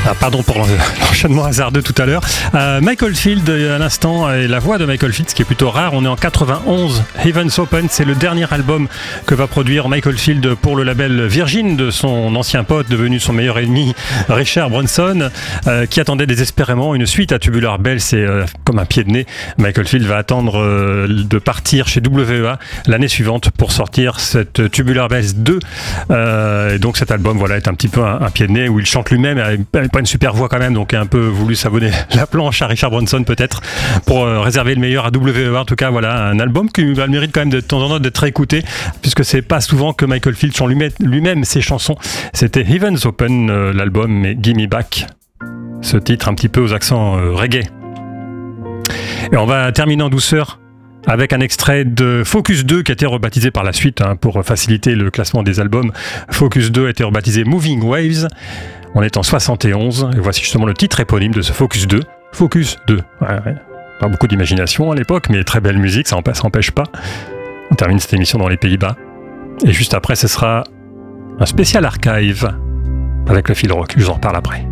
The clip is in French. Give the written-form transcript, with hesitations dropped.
Pardon pour l'enchaînement hasardeux tout à l'heure. Michael Field à l'instant, et la voix de Michael Field, ce qui est plutôt rare. On est en 91. Heaven's Open, c'est le dernier album que va produire Michael Field pour le label Virgin de son ancien pote, devenu son meilleur ennemi, Richard Branson, qui attendait désespérément une suite à Tubular Bells. C'est comme un pied de nez. Michael Field va attendre de partir chez WEA l'année suivante pour sortir cette Tubular Bells 2. Et donc cet album est un petit peu un pied de nez où il chante lui-même. Pas une super voix quand même, donc il a un peu voulu savonner la planche à Richard Branson peut-être pour réserver le meilleur à WEA. En tout cas, voilà un album qui a le mérite quand même de temps en temps d'être écouté, puisque c'est pas souvent que Michael Field chante lui-même ses chansons. C'était Heaven's Open, l'album, et Gimme Back, ce titre un petit peu aux accents reggae. Et on va terminer en douceur avec un extrait de Focus 2 qui a été rebaptisé par la suite pour faciliter le classement des albums. Focus 2 a été rebaptisé Moving Waves. On est en 71 et voici justement le titre éponyme de ce Focus 2. Focus 2. Ouais. Pas beaucoup d'imagination à l'époque, mais très belle musique, ça n'empêche pas. On termine cette émission dans les Pays-Bas. Et juste après, ce sera un spécial archive avec le fil rock. Je vous en reparle après.